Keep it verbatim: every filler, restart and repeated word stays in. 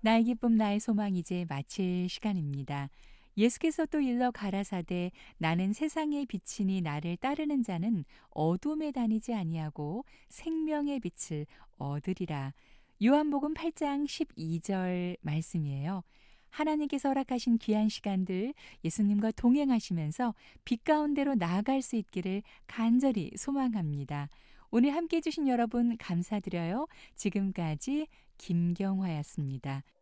나의 기쁨 나의 소망 이제 마칠 시간입니다. 예수께서 또 일러 가라사대 나는 세상의 빛이니 나를 따르는 자는 어둠에 다니지 아니하고 생명의 빛을 얻으리라. 요한복음 팔 장 십이 절 말씀이에요. 하나님께서 허락하신 귀한 시간들 예수님과 동행하시면서 빛 가운데로 나아갈 수 있기를 간절히 소망합니다. 오늘 함께해 주신 여러분 감사드려요. 지금까지 김경화였습니다.